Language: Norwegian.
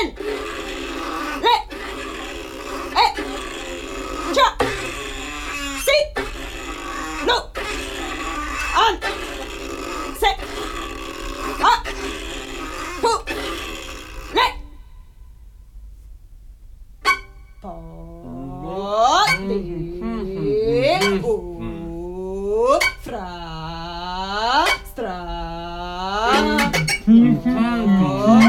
En. Le. E. Cha. Si. No. An. Se. A. Pu. Le. Pa. Di. O. Fra. Stra.